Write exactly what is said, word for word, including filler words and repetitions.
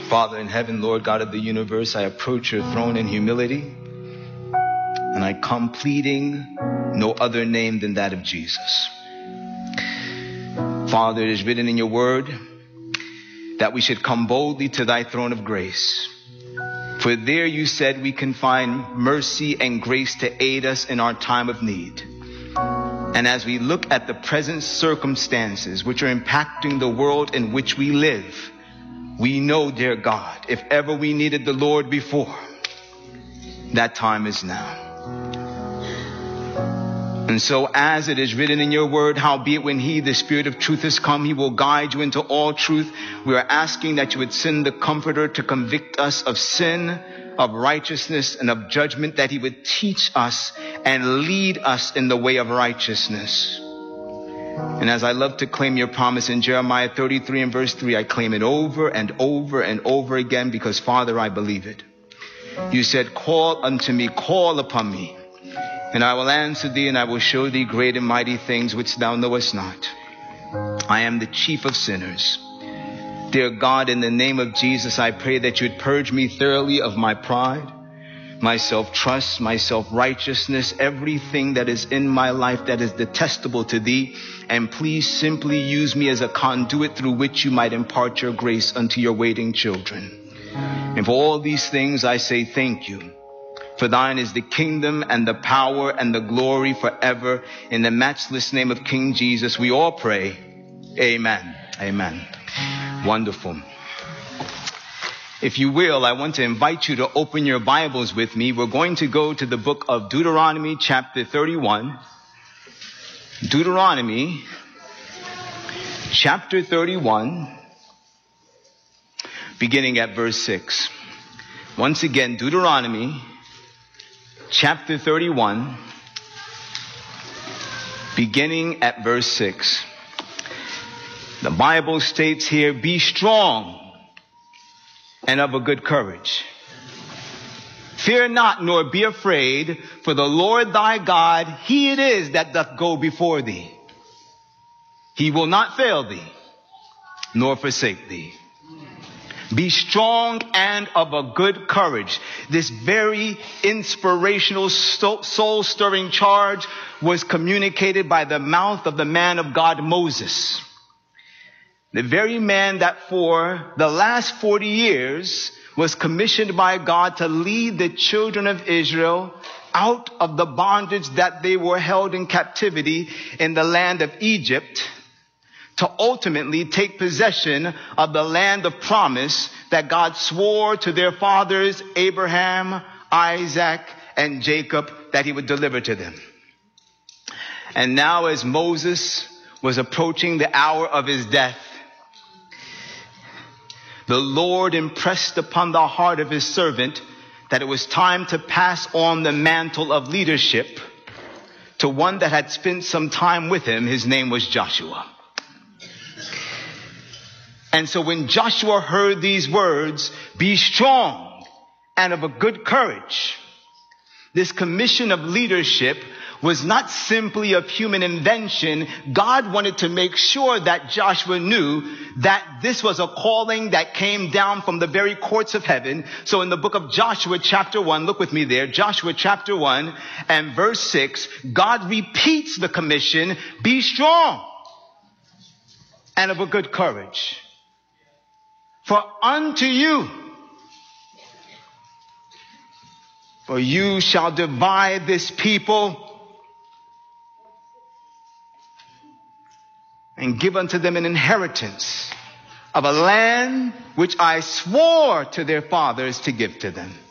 Father in heaven, Lord God of the universe, I approach your throne in humility, and I come pleading no other name than that of Jesus. Father, it is written in your word that we should come boldly to thy throne of grace. For there you said we can find mercy and grace to aid us in our time of need. And as we look at the present circumstances which are impacting the world in which we live, we know, dear God, if ever we needed the Lord before, that time is now. And so as it is written in your word, howbeit when he, the Spirit of truth, has come, he will guide you into all truth. We are asking that you would send the Comforter to convict us of sin, of righteousness, and of judgment, that he would teach us and lead us in the way of righteousness. And as I love to claim your promise in Jeremiah thirty-three and verse three, I claim it over and over and over again because, Father, I believe it. You said, call unto me, call upon me, and I will answer thee, and I will show thee great and mighty things which thou knowest not. I am the chief of sinners. Dear God, in the name of Jesus, I pray that you would purge me thoroughly of my pride, my self-trust, my self-righteousness, everything that is in my life that is detestable to thee. And please simply use me as a conduit through which you might impart your grace unto your waiting children. And for all these things, I say thank you. For thine is the kingdom and the power and the glory forever. In the matchless name of King Jesus, we all pray. Amen. Amen. Wonderful. If you will, I want to invite you to open your Bibles with me. We're going to go to the book of Deuteronomy, chapter thirty-one. Deuteronomy, chapter thirty-one, beginning at verse six. Once again, Deuteronomy, chapter thirty-one, beginning at verse six. The Bible states here, be strong and of a good courage. Fear not, nor be afraid, for the Lord thy God, he it is that doth go before thee. He will not fail thee, nor forsake thee. Be strong and of a good courage. This very inspirational, soul-stirring charge was communicated by the mouth of the man of God, Moses. The very man that for the last forty years was commissioned by God to lead the children of Israel out of the bondage that they were held in captivity in the land of Egypt, to ultimately take possession of the land of promise that God swore to their fathers, Abraham, Isaac, and Jacob, that he would deliver to them. And now, as Moses was approaching the hour of his death, the Lord impressed upon the heart of his servant that it was time to pass on the mantle of leadership to one that had spent some time with him. His name was Joshua. And so when Joshua heard these words, be strong and of a good courage, this commission of leadership was not simply of human invention. God wanted to make sure that Joshua knew that this was a calling that came down from the very courts of heaven. So in the book of Joshua chapter one, look with me there, Joshua chapter one and verse six, God repeats the commission, be strong and of a good courage. For unto you, for you shall divide this people and give unto them an inheritance of a land which I swore to their fathers to give to them.